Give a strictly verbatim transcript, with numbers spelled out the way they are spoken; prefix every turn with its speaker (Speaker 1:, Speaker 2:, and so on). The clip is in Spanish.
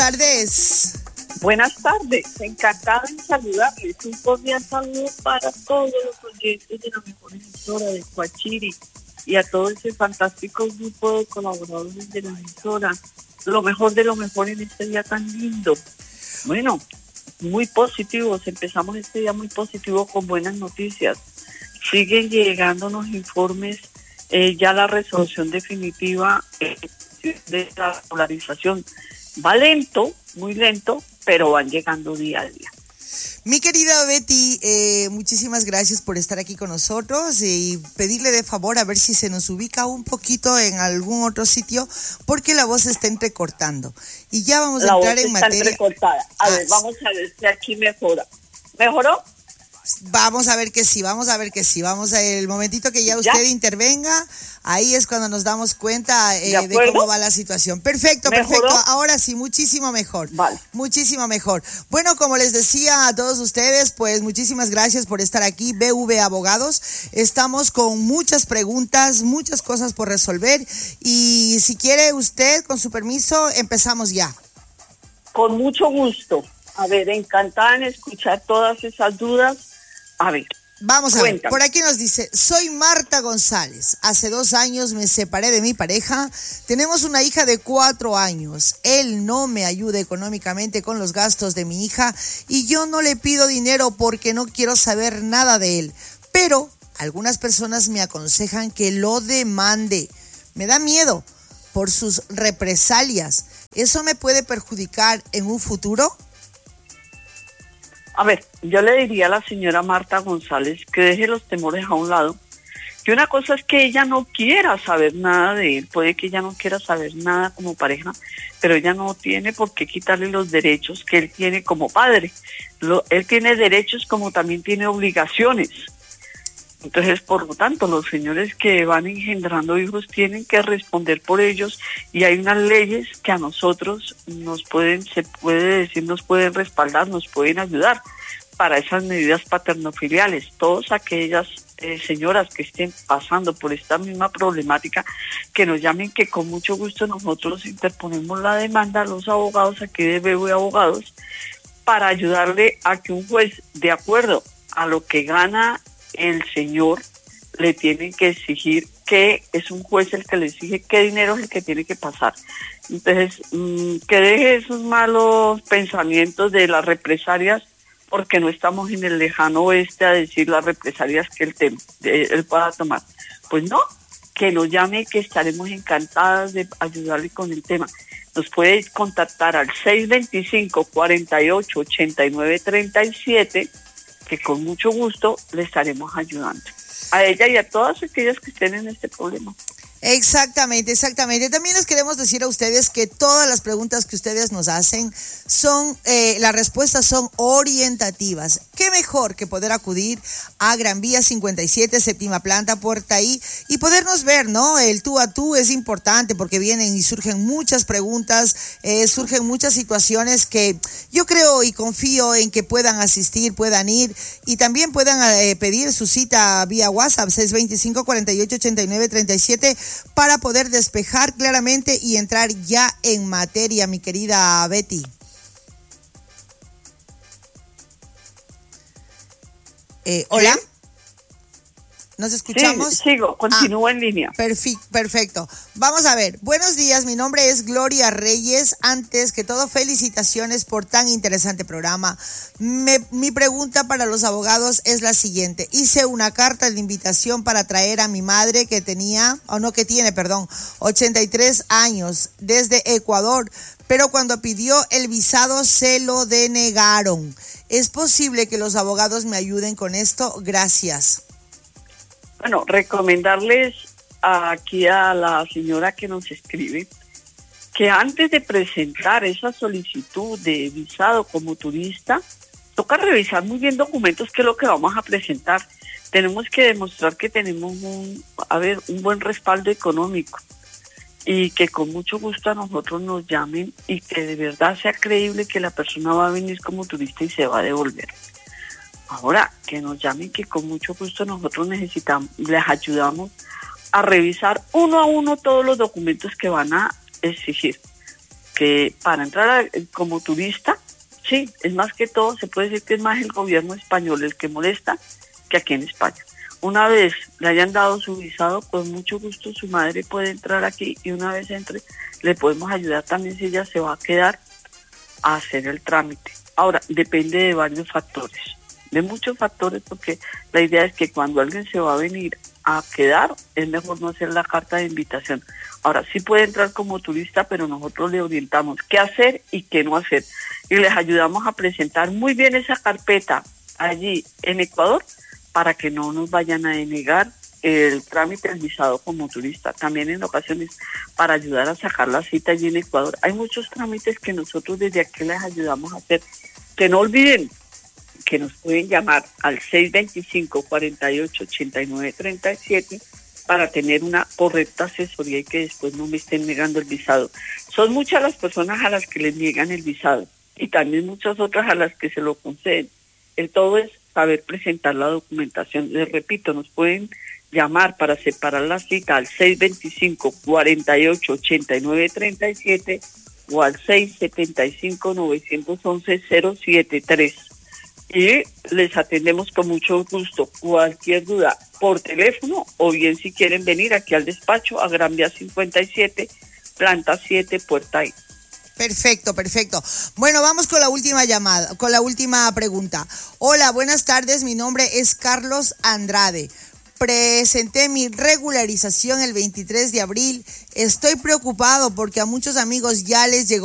Speaker 1: tardes.
Speaker 2: Buenas tardes, encantada en saludarles. Un cordial saludo para todos los oyentes de la mejor emisora de Coachiri y a todo ese fantástico grupo de colaboradores de la emisora. Lo mejor de lo mejor en este día tan lindo. Bueno, muy positivos. Empezamos este día muy positivo con buenas noticias. Siguen llegándonos informes, eh, ya la resolución definitiva eh, de la polarización. Va lento, muy lento, pero van llegando día a día.
Speaker 1: Mi querida Betty, eh, muchísimas gracias por estar aquí con nosotros y pedirle de favor a ver si se nos ubica un poquito en algún otro sitio porque la voz está entrecortando. Y ya vamos
Speaker 2: la
Speaker 1: a entrar
Speaker 2: voz
Speaker 1: en
Speaker 2: está
Speaker 1: materia.
Speaker 2: Entrecortada. A
Speaker 1: ah,
Speaker 2: ver, vamos a ver si aquí mejora. ¿Mejoró?
Speaker 1: Vamos a ver que sí, vamos a ver que sí. Vamos a el momentito que ya usted ¿Ya? intervenga, ahí es cuando nos damos cuenta eh, ¿De, de cómo va la situación. Perfecto, ¿Mejoró? perfecto. Ahora sí, muchísimo mejor.
Speaker 2: Vale.
Speaker 1: Muchísimo mejor. Bueno, como les decía a todos ustedes, pues muchísimas gracias por estar aquí, B V Abogados. Estamos con muchas preguntas, muchas cosas por resolver y si quiere usted, con su permiso, empezamos ya.
Speaker 2: Con mucho gusto. A ver, encantada en escuchar todas esas dudas. A ver,
Speaker 1: vamos a
Speaker 2: cuéntame.
Speaker 1: ver, por aquí nos dice, soy Marta González, hace dos años me separé de mi pareja, tenemos una hija de cuatro años, él no me ayuda económicamente con los gastos de mi hija y yo no le pido dinero porque no quiero saber nada de él, pero algunas personas me aconsejan que lo demande, me da miedo por sus represalias, ¿eso me puede perjudicar en un futuro?
Speaker 2: A ver, yo le diría a la señora Marta González que deje los temores a un lado, que una cosa es que ella no quiera saber nada de él, puede que ella no quiera saber nada como pareja, pero ella no tiene por qué quitarle los derechos que él tiene como padre. Lo, él tiene derechos como también tiene obligaciones. Entonces, por lo tanto, los señores que van engendrando hijos tienen que responder por ellos y hay unas leyes que a nosotros nos pueden, se puede decir, nos pueden respaldar, nos pueden ayudar para esas medidas paternofiliales. Todas aquellas eh, señoras que estén pasando por esta misma problemática, que nos llamen, que con mucho gusto nosotros interponemos la demanda a los abogados aquí de B V Abogados para ayudarle a que un juez, de acuerdo a lo que gana el señor, le tienen que exigir, que es un juez el que le exige qué dinero es el que tiene que pasar. Entonces, mmm, que deje esos malos pensamientos de las represalias, porque no estamos en el lejano oeste a decir las represalias que él, te, de, él pueda tomar. Pues no, que nos llame, que estaremos encantadas de ayudarle con el tema. Nos puede contactar al seis veinticinco, cuarenta y ocho, ochenta y nueve, treinta y siete, que con mucho gusto le estaremos ayudando a ella y a todas aquellas que estén en este problema.
Speaker 1: Exactamente, exactamente. También les queremos decir a ustedes que todas las preguntas que ustedes nos hacen son, eh, las respuestas son orientativas. Qué mejor que poder acudir a Gran Vía cincuenta y siete, séptima planta, Puerta I, y podernos ver, ¿no? El tú a tú es importante porque vienen y surgen muchas preguntas, eh, surgen muchas situaciones que yo creo y confío en que puedan asistir, puedan ir y también puedan eh, pedir su cita vía WhatsApp seis veinticinco, cuarenta y ocho, ochenta y nueve, treinta y siete para poder despejar claramente y entrar ya en materia, mi querida Betty. Eh, Hola. ¿Sí? ¿Nos escuchamos?
Speaker 2: Sí, sigo, continúo ah, en línea.
Speaker 1: Perfi- perfecto. Vamos a ver. Buenos días, mi nombre es Gloria Reyes. Antes que todo, felicitaciones por tan interesante programa. Me, mi pregunta para los abogados es la siguiente. Hice una carta de invitación para traer a mi madre que tenía, o no que tiene, perdón, ochenta y tres años desde Ecuador, pero cuando pidió el visado se lo denegaron. ¿Es posible que los abogados me ayuden con esto? Gracias.
Speaker 2: Bueno, recomendarles aquí a la señora que nos escribe que antes de presentar esa solicitud de visado como turista, toca revisar muy bien documentos, que es lo que vamos a presentar. Tenemos que demostrar que tenemos un, a ver, un buen respaldo económico y que con mucho gusto a nosotros nos llamen y que de verdad sea creíble que la persona va a venir como turista y se va a devolver. Ahora, que nos llamen, que con mucho gusto nosotros necesitamos, les ayudamos a revisar uno a uno todos los documentos que van a exigir. que para entrar a, como turista, sí, es más que todo, se puede decir que es más el gobierno español el que molesta que aquí en España. Una vez le hayan dado su visado, con mucho gusto su madre puede entrar aquí y una vez entre, le podemos ayudar también si ella se va a quedar a hacer el trámite. Ahora, depende de varios factores, de muchos factores, porque la idea es que cuando alguien se va a venir a quedar, es mejor no hacer la carta de invitación. Ahora, sí puede entrar como turista, pero nosotros le orientamos qué hacer y qué no hacer. Y les ayudamos a presentar muy bien esa carpeta allí en Ecuador, para que no nos vayan a denegar el trámite del visado como turista. También en ocasiones para ayudar a sacar la cita allí en Ecuador. Hay muchos trámites que nosotros desde aquí les ayudamos a hacer. Que no olviden que nos pueden llamar al seis veinticinco, cuarenta y ocho, ochenta y nueve, treinta y siete para tener una correcta asesoría y que después no me estén negando el visado. Son muchas las personas a las que les niegan el visado y también muchas otras a las que se lo conceden. El todo es saber presentar la documentación. Les repito, nos pueden llamar para separar la cita al seis veinticinco, cuarenta y ocho, ochenta y nueve, treinta y siete o al seis setenta y cinco, novecientos once, cero setenta y tres. Y les atendemos con mucho gusto. Cualquier duda por teléfono o bien si quieren venir aquí al despacho a Gran Vía cincuenta y siete, planta siete, puerta I.
Speaker 1: Perfecto, perfecto. Bueno, vamos con la última llamada, con la última pregunta. Hola, buenas tardes, mi nombre es Carlos Andrade. Presenté mi regularización el veintitrés de abril. Estoy preocupado porque a muchos amigos ya les llegó